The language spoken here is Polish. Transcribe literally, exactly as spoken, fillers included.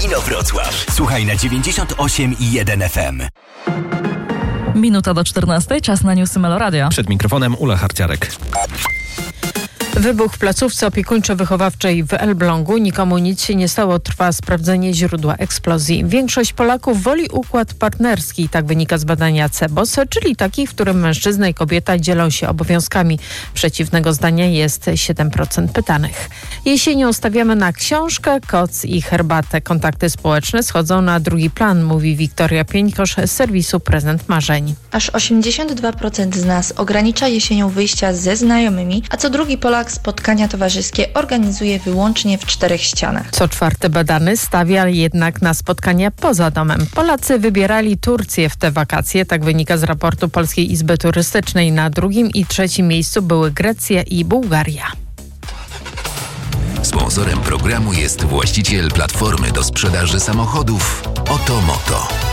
Inowrocław. Słuchaj na dziewięćdziesiąt osiem i jeden F M. Minuta do czternastej, czas na newsy Meloradia. Przed mikrofonem Ula Harciarek. Wybuch w placówce opiekuńczo-wychowawczej w Elblągu. Nikomu nic się nie stało. Trwa sprawdzenie źródła eksplozji. Większość Polaków woli układ partnerski. Tak wynika z badania C E B O S, czyli taki, w którym mężczyzna i kobieta dzielą się obowiązkami. Przeciwnego zdania jest siedem procent pytanych. Jesienią stawiamy na książkę, koc i herbatę. Kontakty społeczne schodzą na drugi plan, mówi Wiktoria Pieńkosz z serwisu Prezent Marzeń. Aż osiemdziesiąt dwa procent z nas ogranicza jesienią wyjścia ze znajomymi, a co drugi Polak spotkania towarzyskie organizuje wyłącznie w czterech ścianach. Co czwarty badany stawia jednak na spotkania poza domem. Polacy wybierali Turcję w te wakacje, tak wynika z raportu Polskiej Izby Turystycznej. Na drugim i trzecim miejscu były Grecja i Bułgaria. Sponsorem programu jest właściciel platformy do sprzedaży samochodów Oto Moto.